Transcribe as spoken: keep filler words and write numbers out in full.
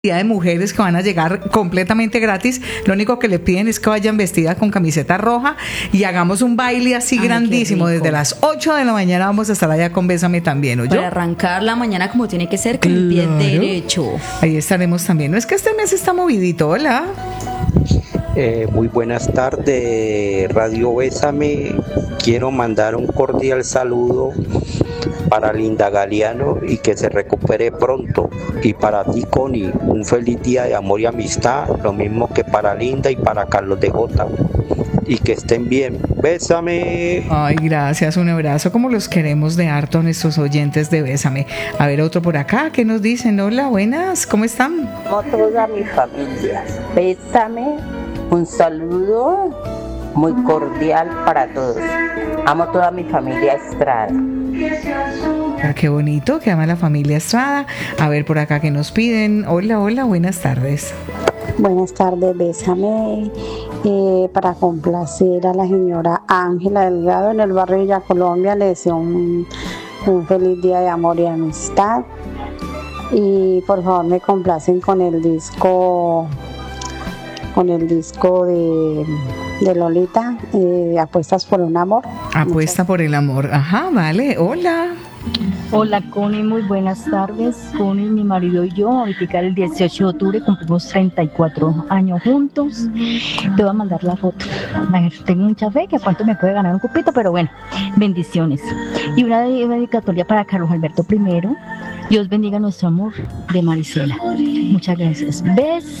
de mujeres que van a llegar completamente gratis. Lo único que le piden es que vayan vestidas con camiseta roja y hagamos un baile así Ay, grandísimo. Desde las ocho de la mañana vamos a estar allá con Bésame también, ¿oyó? Para arrancar la mañana como tiene que ser, con claro. el pie derecho. Ahí estaremos también. No es que este mes está movidito, hola. Eh, muy buenas tardes, Radio Bésame. Quiero mandar un cordial saludo para Linda Galeano y que se recupere pronto. Y para ti, Connie, un feliz día de amor y amistad, lo mismo que para Linda y para Carlos de Jota. Y que estén bien. Bésame. Ay, gracias, un abrazo. Como los queremos de harto nuestros oyentes de Bésame. A ver, otro por acá, ¿qué nos dicen? Hola, buenas, ¿cómo están? Amo toda mi familia. Bésame, un saludo muy cordial para todos. Amo toda mi familia Estrada. Ah, qué bonito, que ama la familia Estrada. A ver por acá que nos piden. Hola, hola, buenas tardes. Buenas tardes, Bésame. Eh, para complacer a la señora Ángela Delgado en el barrio de Villa Colombia, le deseo un, un feliz día de amor y amistad. Y por favor me complacen con el disco, con el disco de, de Lolita, eh, Apuestas por un amor. Apuesta Muchas. por el amor. Ajá, vale. Hola. Hola, Connie, muy buenas tardes. Connie, mi marido y yo, ahorita el dieciocho de octubre cumplimos treinta y cuatro años juntos. Te voy a mandar la foto. Tengo mucha fe que a cuánto me puede ganar un cupito, pero bueno, bendiciones. Y una dedicatoria para Carlos Alberto primero. Dios bendiga nuestro amor, de Marisela. Muchas gracias. Besos.